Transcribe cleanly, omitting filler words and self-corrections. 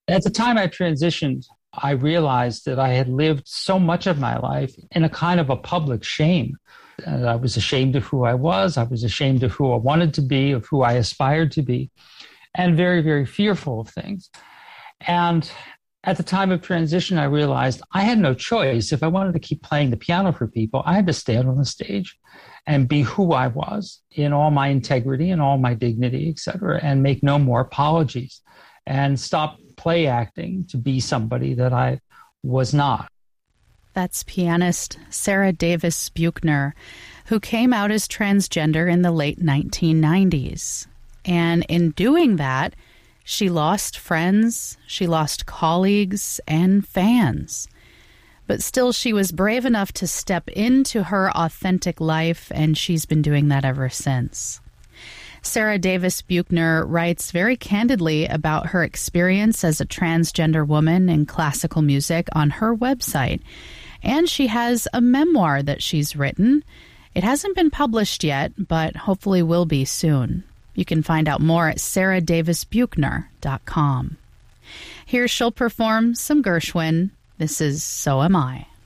At the time I transitioned, I realized that I had lived so much of my life in a kind of a public shame. I was ashamed of who I was. I was ashamed of who I wanted to be, of who I aspired to be, and very, very fearful of things. And at the time of transition, I realized I had no choice. If I wanted to keep playing the piano for people, I had to stand on the stage and be who I was in all my integrity and all my dignity, et cetera, and make no more apologies and stop play acting to be somebody that I was not. That's pianist Sarah Davis Buechner, who came out as transgender in the late 1990s. And in doing that, she lost friends, she lost colleagues, and fans. But still, she was brave enough to step into her authentic life, and she's been doing that ever since. Sarah Davis Buechner writes very candidly about her experience as a transgender woman in classical music on her website. And she has a memoir that she's written. It hasn't been published yet, but hopefully will be soon. You can find out more at sarahdavisbuechner.com. Here she'll perform some Gershwin. This is So Am I.